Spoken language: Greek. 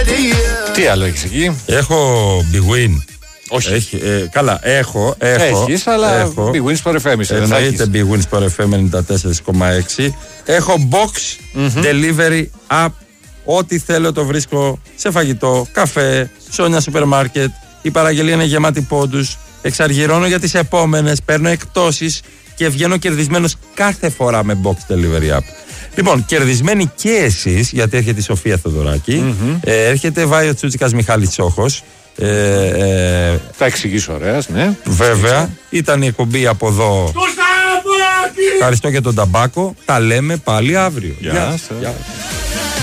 Τι άλλο έχεις εκεί? Έχω Big Win. Όχι. Καλά, έχω. Έχεις, αλλά Big Win Sport FM. Εννοείται Big Win Sport FM 94,6. Έχω Box Delivery App. Ό,τι θέλω το βρίσκω σε φαγητό, καφέ, σόνια σούπερ μάρκετ. Η παραγγελία είναι γεμάτη πόντους. Εξαργυρώνω για τις επόμενες, παίρνω εκπτώσεις και βγαίνω κερδισμένος κάθε φορά με Box Delivery App. Λοιπόν, κερδισμένοι και εσείς, γιατί έρχεται η Σοφία Θοδωράκη, έρχεται Βάιο Τσούτσικας Μιχάλης Τσόχος. Θα εξηγήσω ωραία, ναι. Βέβαια, ήταν η εκπομπή από εδώ. Ευχαριστώ για τον ταμπάκο. Τα λέμε πάλι αύριο. Γεια σας.